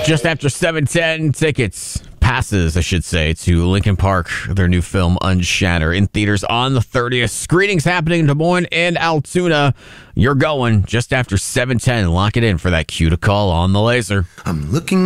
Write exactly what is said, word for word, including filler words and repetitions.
Just after seven ten, tickets, passes, I should say, to Linkin Park, their new film, Unshatter, in theaters on the thirtieth. Screenings happening in Des Moines and Altoona. You're going just after seven ten. Lock it in for that cue to call on the laser. I'm looking